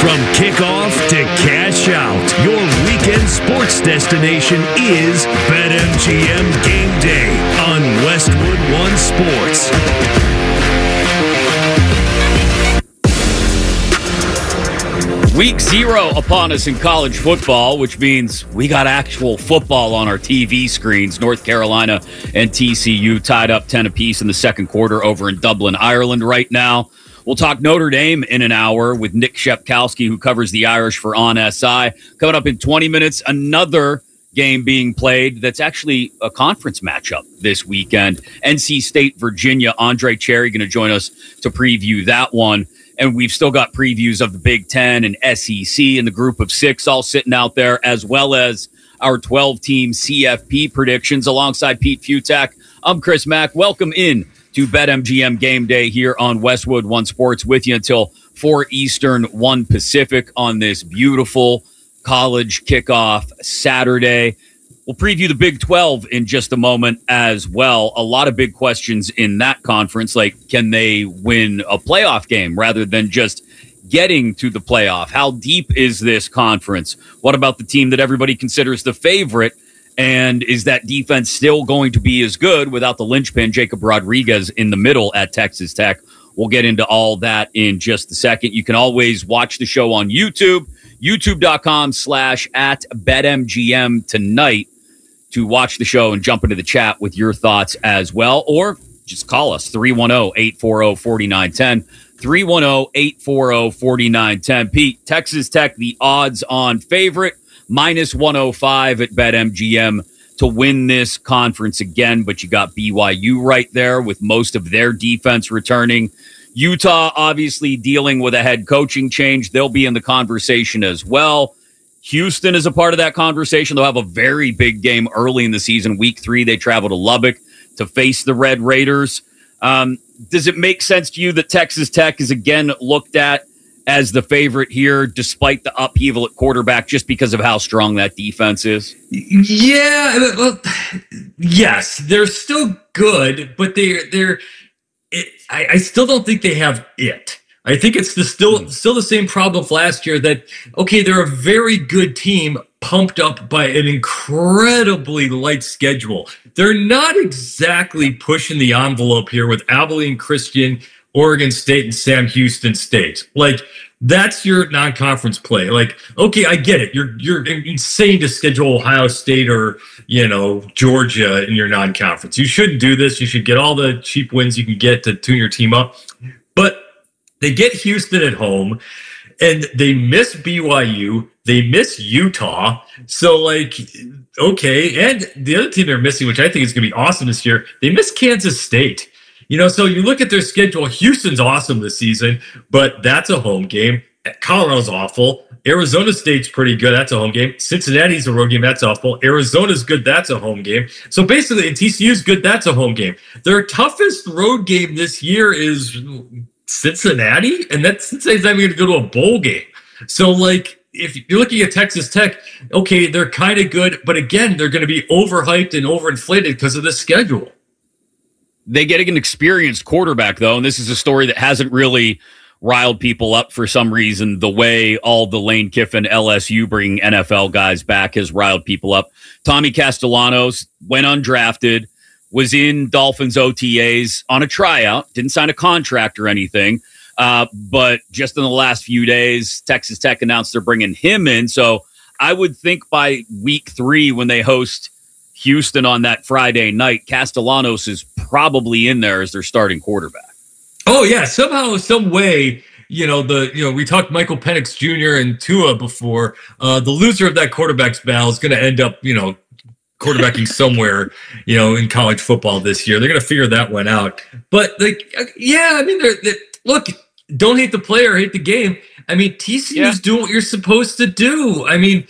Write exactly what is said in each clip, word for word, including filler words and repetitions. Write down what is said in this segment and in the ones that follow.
From kickoff to cash out, your weekend sports destination is BetMGM Game Day on Westwood One Sports. Week zero upon us in college football, which means we got actual football on our T V screens. North Carolina and T C U tied up ten apiece in the second quarter over in Dublin, Ireland right now. We'll talk Notre Dame in an hour with Nick Shepkowski, who covers the Irish for On S I. Coming up in twenty minutes, another game being played that's actually a conference matchup this weekend. N C State, Virginia. Andre Cherry going to join us to preview that one. And we've still got previews of the Big Ten and S E C and the group of six all sitting out there, as well as our twelve-team C F P predictions alongside Pete Futak. I'm Chris Mack. Welcome in to BetMGM Game Day here on Westwood One Sports with you until four Eastern, one Pacific on this beautiful college kickoff Saturday. We'll preview the Big twelve in just a moment as well. A lot of big questions in that conference, like can they win a playoff game rather than just getting to the playoff? How deep is this conference? What about the team that everybody considers the favorite? And is that defense still going to be as good without the linchpin, Jacob Rodriguez, in the middle at Texas Tech? We'll get into all that in just a second. You can always watch the show on YouTube, youtube.com slash at BetMGM tonight to watch the show and jump into the chat with your thoughts as well. Or just call us, three one zero, eight four zero, four nine one zero, three one zero, eight four zero, four nine one zero. Pete, Texas Tech, the odds-on favorite, minus one oh five at BetMGM to win this conference again, but you got B Y U right there with most of their defense returning. Utah obviously dealing with a head coaching change. They'll be in the conversation as well. Houston is a part of that conversation. They'll have a very big game early in the season. Week three, they travel to Lubbock to face the Red Raiders. Um, does it make sense to you that Texas Tech is again looked at as the favorite here, despite the upheaval at quarterback, just because of how strong that defense is? Yeah, well, yes, they're still good, but they're they're. It, I, I still don't think they have it. I think it's the still mm. still the same problem of last year that, okay, they're a very good team pumped up by an incredibly light schedule. They're not exactly pushing the envelope here with Abilene Christian, Oregon State, and Sam Houston State. Like, that's your non-conference play. Like, okay, I get it. You're you're insane to schedule Ohio State or, you know, Georgia in your non-conference. You shouldn't do this. You should get all the cheap wins you can get to tune your team up. But they get Houston at home, and they miss B Y U. They miss Utah. So, like, okay. And the other team they're missing, which I think is going to be awesome this year, they miss Kansas State. You know, so you look at their schedule. Houston's awesome this season, but that's a home game. Colorado's awful. Arizona State's pretty good. That's a home game. Cincinnati's a road game. That's awful. Arizona's good. That's a home game. So basically, and T C U's good. That's a home game. Their toughest road game this year is Cincinnati, and that's Cincinnati's not even going to go to a bowl game. So, like, if you're looking at Texas Tech, okay, they're kind of good, but again, they're going to be overhyped and overinflated because of the schedule. They get an experienced quarterback, though, and this is a story that hasn't really riled people up for some reason. The way all the Lane Kiffin L S U bringing N F L guys back has riled people up. Tommy Castellanos went undrafted, was in Dolphins O T As on a tryout, didn't sign a contract or anything, uh, but just in the last few days, Texas Tech announced they're bringing him in. So I would think by week three when they host Houston on that Friday night, Castellanos is probably in there as their starting quarterback. Oh yeah, somehow, some way, you know the you know we talked Michael Penix Junior and Tua before. Uh, the loser of that quarterback's battle is going to end up, you know, quarterbacking somewhere, you know, in college football this year. They're going to figure that one out. But like, yeah, I mean, they're, they're, look, don't hate the player, hate the game. I mean, T C U's yeah. doing what you're supposed to do. I mean,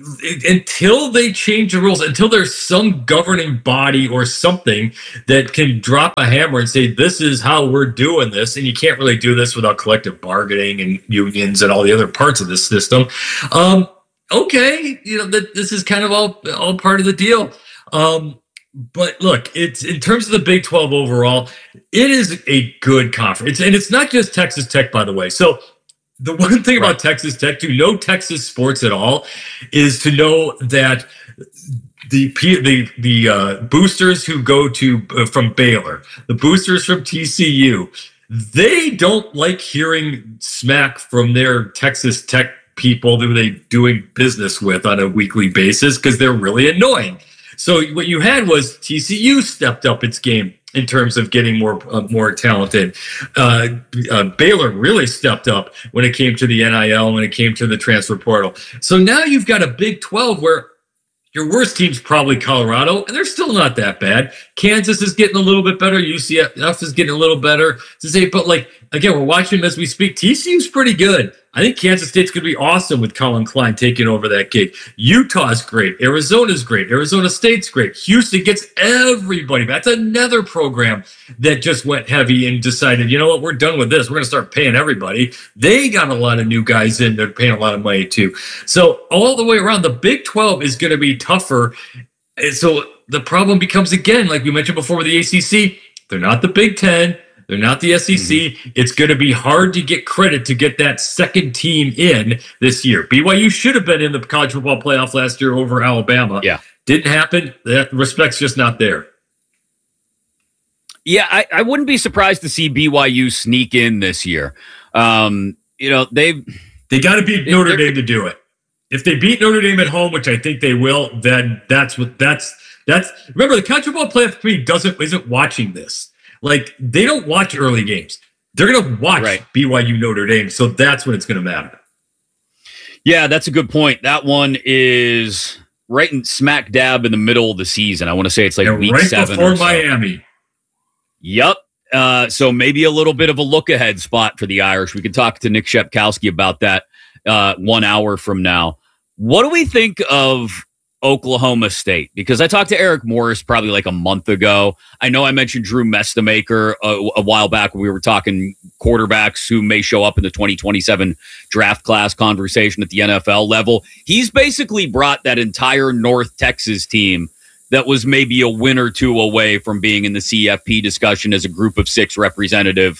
until they change the rules, until there's some governing body or something that can drop a hammer and say, this is how we're doing this, and you can't really do this without collective bargaining and unions and all the other parts of this system. Um, okay, you know, that this is kind of all, all part of the deal. Um, but look, it's in terms of the Big twelve overall, it is a good conference. And it's not just Texas Tech, by the way. So the one thing Right. about Texas Tech, to know Texas sports at all, is to know that the the the uh, boosters who go to uh, from Baylor, the boosters from T C U, they don't like hearing smack from their Texas Tech people who they doing business with on a weekly basis because they're really annoying. So what you had was T C U stepped up its game in terms of getting more uh, more talented. Uh, uh, Baylor really stepped up when it came to the N I L, when it came to the transfer portal. So now you've got a Big twelve where your worst team's probably Colorado, and they're still not that bad. Kansas is getting a little bit better. U C F is getting a little better. To say, but like again, we're watching them as we speak. T C U's pretty good. I think Kansas State's going to be awesome with Colin Klein taking over that gig. Utah's great. Arizona's great. Arizona State's great. Houston gets everybody. That's another program that just went heavy and decided, you know what, we're done with this. We're going to start paying everybody. They got a lot of new guys in. They're paying a lot of money too. So all the way around, the Big twelve is going to be tougher. And so the problem becomes, again, like we mentioned before with the A C C, they're not the Big Ten. They're not the S E C. Mm-hmm. It's going to be hard to get credit to get that second team in this year. B Y U should have been in the college football playoff last year over Alabama. Yeah. Didn't happen. That respect's just not there. Yeah, I, I wouldn't be surprised to see B Y U sneak in this year. Um, you know, they've... They got to beat Notre Dame to do it. If they beat Notre Dame at home, which I think they will, then that's what that's that's. Remember, the college football playoff committee doesn't isn't watching this. Like, they don't watch early games. They're going to watch right. B Y U Notre Dame, so that's when it's going to matter. Yeah, that's a good point. That one is right in smack dab in the middle of the season. I want to say it's like yeah, week right seven before or so. Miami. Yep. Uh, so maybe a little bit of a look-ahead spot for the Irish. We can talk to Nick Shepkowski about that uh, one hour from now. What do we think of Oklahoma State? Because I talked to Eric Morris probably like a month ago. I know I mentioned Drew Mestamaker a, a while back when we were talking quarterbacks who may show up in the twenty twenty-seven draft class conversation at the N F L level. He's basically brought that entire North Texas team that was maybe a win or two away from being in the C F P discussion as a group of six representative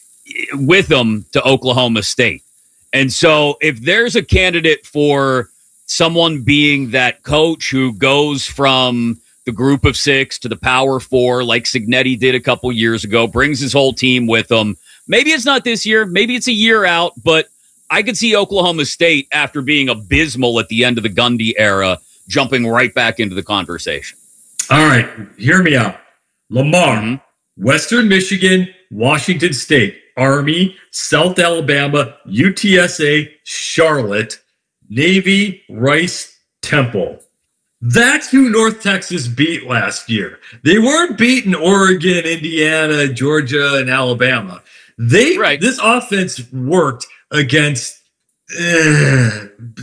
with them to Oklahoma State. And so if there's a candidate for someone being that coach who goes from the group of six to the power four, like Cignetti did a couple years ago, brings his whole team with him. Maybe it's not this year. Maybe it's a year out, but I could see Oklahoma State, after being abysmal at the end of the Gundy era, jumping right back into the conversation. All right, hear me out. Lamar, Mm-hmm. Western Michigan, Washington State, Army, South Alabama, U T S A, Charlotte, Navy, Rice, Temple. That's who North Texas beat last year. They weren't beating Oregon, Indiana, Georgia, and Alabama. They Right. This offense worked against uh,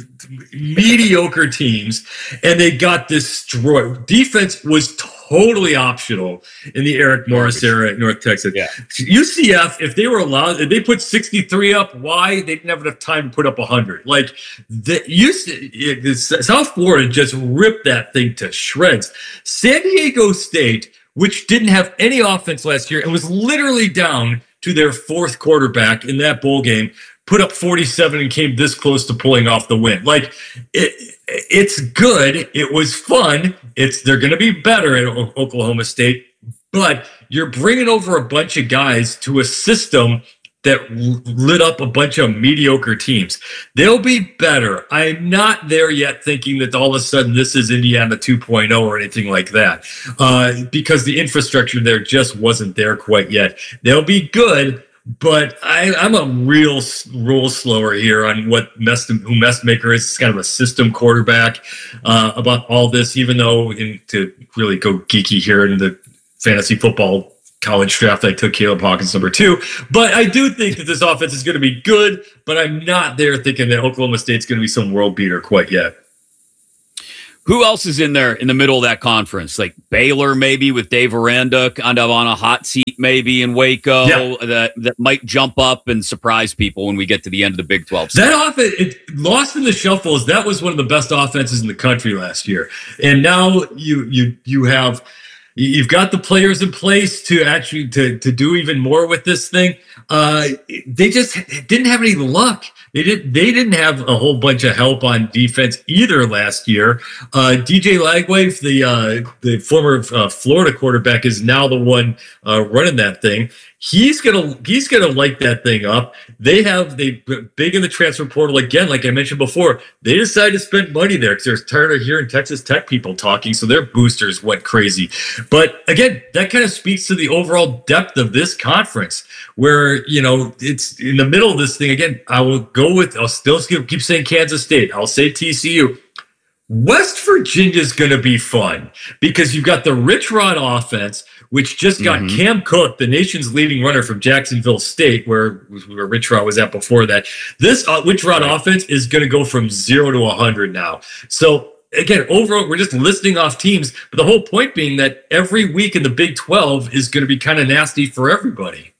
mediocre teams, and they got destroyed. Defense was totally optional in the Eric Morris era at North Texas. Yeah. U C F, if they were allowed, if they put sixty-three up, why? They didn't have enough time to put up one hundred. Like, the U C F, South Florida just ripped that thing to shreds. San Diego State, which didn't have any offense last year and was literally down to their fourth quarterback in that bowl game, put up forty-seven and came this close to pulling off the win. Like, it, it's good. It was fun. It's they're going to be better at o- Oklahoma State, but you're bringing over a bunch of guys to a system that l- lit up a bunch of mediocre teams. They'll be better. I'm not there yet thinking that all of a sudden this is Indiana two point oh or anything like that, uh, because the infrastructure there just wasn't there quite yet. They'll be good. But I, I'm a real rule slower here on what Mest, who Mestmaker is. It's kind of a system quarterback uh, about all this, even though in, to really go geeky here in the fantasy football college draft, I took Caleb Hawkins number two. But I do think that this offense is going to be good, but I'm not there thinking that Oklahoma State's going to be some world beater quite yet. Who else is in there in the middle of that conference? Like Baylor, maybe, with Dave Aranda kind of on a hot seat, maybe in Waco, Yeah. that that might jump up and surprise people when we get to the end of the Big twelve. That offense, it, lost in the shuffles, that was one of the best offenses in the country last year. And now you you you have You've got the players in place to actually to, to do even more with this thing. Uh, they just didn't have any luck. They didn't. They didn't have a whole bunch of help on defense either last year. Uh, D J Lagway, the uh, the former uh, Florida quarterback, is now the one uh, running that thing. He's gonna he's gonna light that thing up. They have they big in the transfer portal again, like I mentioned before. They decided to spend money there because they're tired of hearing Texas Tech people talking, so their boosters went crazy. But again, that kind of speaks to the overall depth of this conference, where you know it's in the middle of this thing. Again, I will go with I'll still keep saying Kansas State. I'll say T C U. West Virginia is going to be fun because you've got the Rich Rod offense, which just got mm-hmm. Cam Cook, the nation's leading runner from Jacksonville State, where, where Rich Rod was at before that. This uh, Rich Rod right. offense is going to go from zero to one hundred now. So, again, overall, we're just listing off teams, but the whole point being that every week in the Big twelve is going to be kind of nasty for everybody.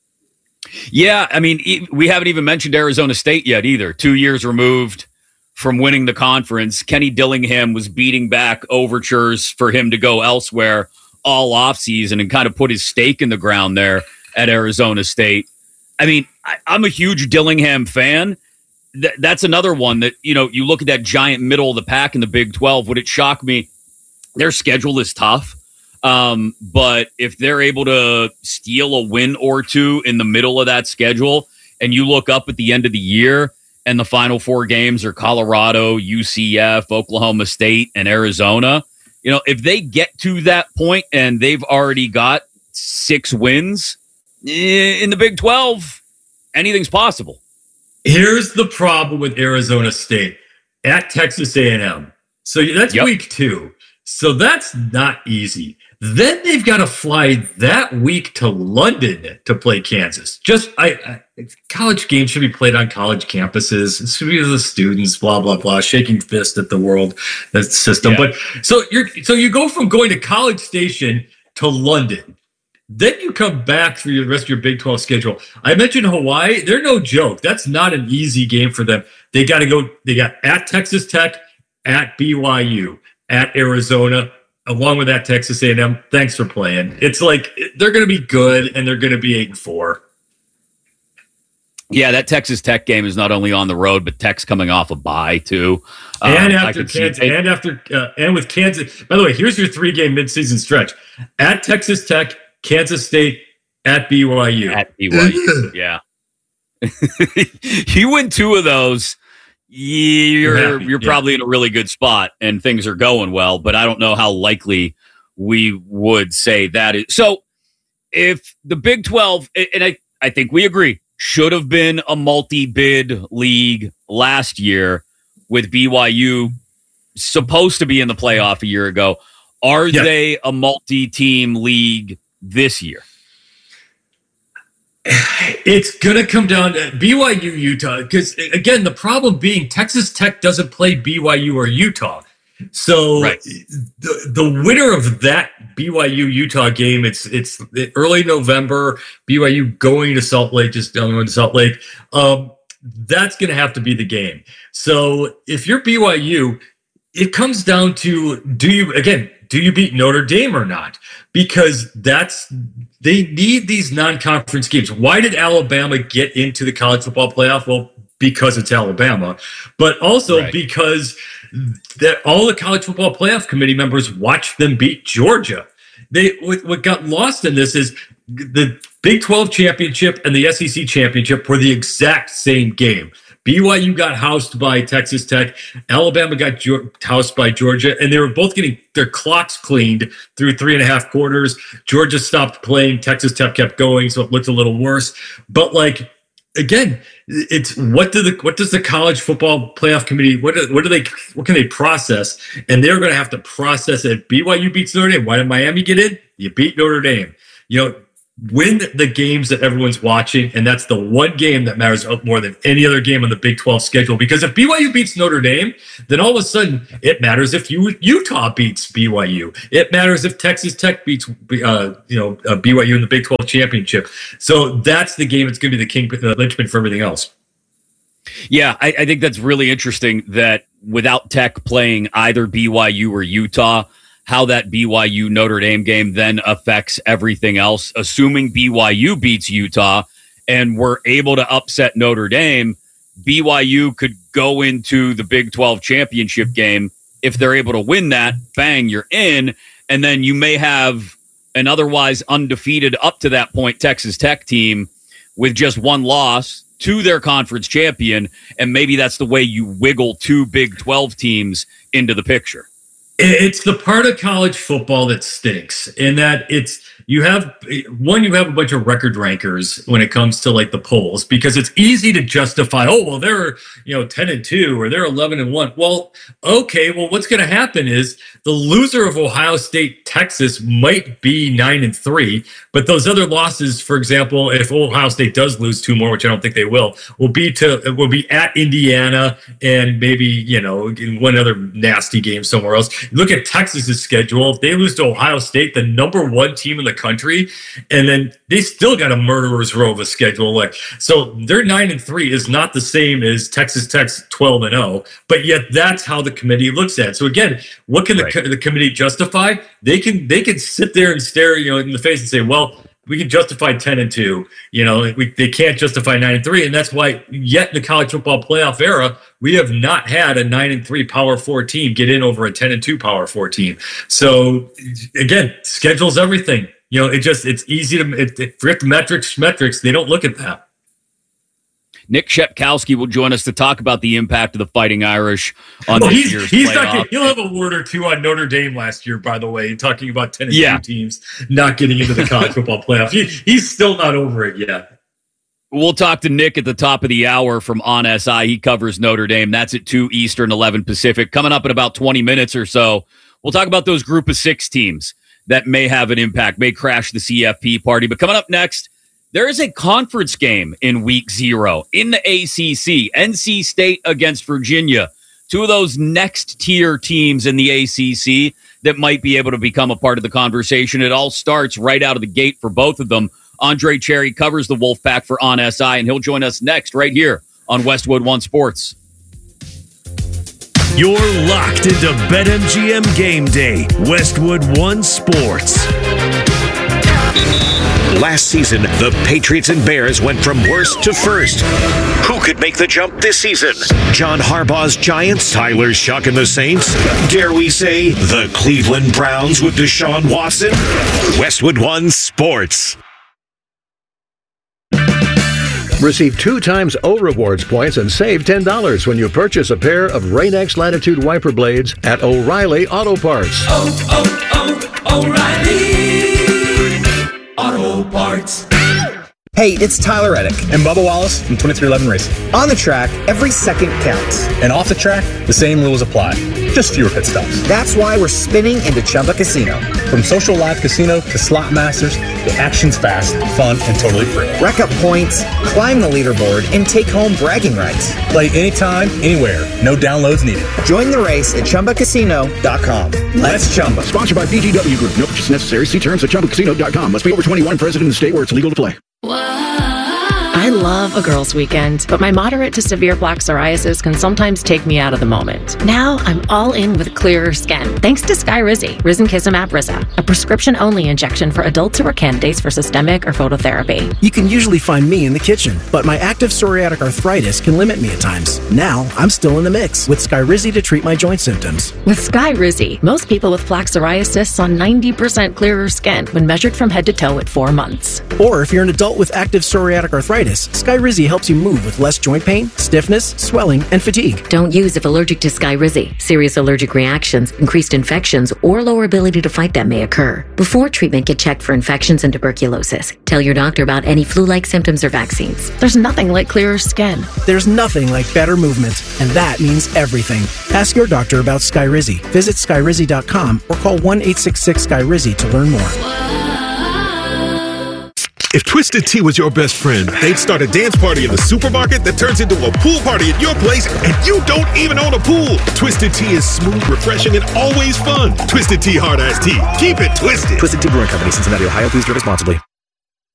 Yeah, I mean, we haven't even mentioned Arizona State yet either. Two years removed from winning the conference. Kenny Dillingham was beating back overtures for him to go elsewhere all offseason and kind of put his stake in the ground there at Arizona State. I mean, I, I'm a huge Dillingham fan. Th- that's another one that, you know, you look at that giant middle of the pack in the Big twelve. Would it shock me? Their schedule is tough. Um, but if they're able to steal a win or two in the middle of that schedule, and you look up at the end of the year, and the final four games are Colorado, U C F, Oklahoma State, and Arizona. You know, if they get to that point and they've already got six wins in the Big twelve, anything's possible. Here's the problem with Arizona State at Texas A and M. So that's yep. week two. So that's not easy. Then they've got to fly that week to London to play Kansas. Just I, I college games should be played on college campuses. It should be the students, blah blah blah, shaking fist at the world, that system. Yeah. But so you're so you go from going to College Station to London. Then you come back through the rest of your Big twelve schedule. I mentioned Hawaii. They're no joke. That's not an easy game for them. They got to go. They got at Texas Tech, at B Y U, at Arizona. Along with that, Texas A and M, thanks for playing. It's like they're going to be good, and they're going to be eight and four. Yeah, that Texas Tech game is not only on the road, but Tech's coming off a bye too. And um, after Kansas, see, and after uh, and with Kansas. By the way, here's your three-game midseason stretch: at Texas Tech, Kansas State, at B Y U. At B Y U, yeah. You win two of those. You're you're yeah. probably in a really good spot and things are going well, but I don't know how likely we would say that is. So if the Big twelve, and I, I think we agree, should have been a multi-bid league last year with B Y U supposed to be in the playoff a year ago. Are yeah. they a multi-team league this year? It's going to come down to B Y U, Utah, because, again, the problem being Texas Tech doesn't play B Y U or Utah. So right. the the winner of that B Y U-Utah game, it's it's early November, B Y U going to Salt Lake, just down to Salt Lake. Um, that's going to have to be the game. So if you're B Y U, it comes down to, do you, again, do you beat Notre Dame or not? Because that's they need these non-conference games. Why did Alabama get into the college football playoff? Well, because it's Alabama, but also right. because that all the college football playoff committee members watched them beat Georgia. They what got lost in this is the Big twelve championship and the S E C championship were the exact same game. B Y U got housed by Texas Tech. Alabama got housed by Georgia, and they were both getting their clocks cleaned through three and a half quarters. Georgia stopped playing. Texas Tech kept going, so it looked a little worse. But like again, it's what do the what does the college football playoff committee what do, what do they what can they process? And they're going to have to process it. B Y U beats Notre Dame. Why did Miami get in? You beat Notre Dame. You know. Win the games that everyone's watching, and that's the one game that matters more than any other game on the Big twelve schedule. Because if B Y U beats Notre Dame, then all of a sudden it matters if you, Utah beats B Y U. It matters if Texas Tech beats uh, you know uh, B Y U in the Big twelve championship. So that's the game. It's going to be the king uh, linchpin for everything else. Yeah, I, I think that's really interesting that without Tech playing either B Y U or Utah, how that B Y U Notre Dame game then affects everything else. Assuming B Y U beats Utah and we're able to upset Notre Dame, B Y U could go into the Big twelve championship game. If they're able to win that, bang, you're in. And then you may have an otherwise undefeated up to that point Texas Tech team with just one loss to their conference champion. And maybe that's the way you wiggle two Big twelve teams into the picture. It's the part of college football that stinks in that it's you have one, you have a bunch of record rankers when it comes to like the polls, because it's easy to justify, oh, well, they're, you know, ten and two or they're eleven and one. Well, okay, well, what's going to happen is the loser of Ohio State, Texas might be nine and three, but those other losses, for example, if Ohio State does lose two more, which I don't think they will, will be to will be at Indiana and maybe, you know, one other nasty game somewhere else. Look at Texas's schedule. If they lose to Ohio State, the number one team in the country, and then they still got a murderer's row of a schedule. Like, so their nine and three is not the same as Texas Tech's twelve and zero, but yet that's how the committee looks at it. So again, what can the, right. the committee justify? They can they can sit there and stare, you know, in the face and say, well, we can justify ten and two. You know, we, they can't justify nine and three, and that's why yet in the college football playoff era, we have not had a nine and three Power Four team get in over a ten and two Power Four team. So again, schedule's everything. You know, it just it's easy to it, it, forget the metrics. Metrics they don't look at that. Nick Shepkowski will join us to talk about the impact of the Fighting Irish on oh, this he's, year's he's playoff. Not getting, he'll have a word or two on Notre Dame last year, by the way, talking about ten and yeah. two teams not getting into the college football playoff. He, he's still not over it yet. We'll talk to Nick at the top of the hour from On S I. He covers Notre Dame. That's at two Eastern, eleven Pacific. Coming up in about twenty minutes or so, we'll talk about those group of six teams that may have an impact, may crash the C F P party. But coming up next, there is a conference game in week zero in the A C C. N C State against Virginia. Two of those next tier teams in the A C C that might be able to become a part of the conversation. It all starts right out of the gate for both of them. Andre Cherry covers the Wolfpack for On S I, and he'll join us next right here on Westwood One Sports. You're locked into BetMGM Game Day, Westwood One Sports. Last season, the Patriots and Bears went from worst to first. Who could make the jump this season? John Harbaugh's Giants, Tyler Shuck and the Saints? Dare we say the Cleveland Browns with Deshaun Watson? Westwood One Sports. Receive two times O Rewards points and save ten dollars when you purchase a pair of Rain-X Latitude wiper blades at O'Reilly Auto Parts. Oh, oh, oh, O'Reilly Auto Parts. Hey, it's Tyler Reddick and Bubba Wallace from twenty-three eleven Racing. On the track, every second counts. And off the track, the same rules apply. Just fewer pit stops. That's why we're spinning into Chumba Casino. From social live casino to slot masters, the action's fast, fun, and totally free. Rack up points, climb the leaderboard, and take home bragging rights. Play anytime, anywhere. No downloads needed. Join the race at Chumba Casino dot com. Let's Chumba. Sponsored by B G W Group. No purchase necessary. See terms at Chumba Casino dot com. Must be over twenty-one, present in the state where it's legal to play. I love a girls' weekend, but my moderate to severe plaque psoriasis can sometimes take me out of the moment. Now I'm all in with clearer skin, thanks to Skyrizi, Risankizumab Riza, a prescription-only injection for adults who are candidates for systemic or phototherapy. You can usually find me in the kitchen, but my active psoriatic arthritis can limit me at times. Now I'm still in the mix with Skyrizi to treat my joint symptoms. With Skyrizi, most people with plaque psoriasis saw ninety percent clearer skin when measured from head to toe at four months. Or if you're an adult with active psoriatic arthritis, Skyrizi helps you move with less joint pain, stiffness, swelling, and fatigue. Don't use if allergic to Skyrizi. Serious allergic reactions, increased infections, or lower ability to fight them may occur. Before treatment, get checked for infections and tuberculosis. Tell your doctor about any flu-like symptoms or vaccines. There's nothing like clearer skin. There's nothing like better movement, and that means everything. Ask your doctor about Skyrizi. Visit Skyrizi dot com or call one eight six six Sky Rizi to learn more. If Twisted Tea was your best friend, they'd start a dance party in the supermarket that turns into a pool party at your place, and you don't even own a pool. Twisted Tea is smooth, refreshing, and always fun. Twisted Tea Hard Iced Tea. Keep it twisted. Twisted Tea Brewing Company, Cincinnati, Ohio. Please drink responsibly.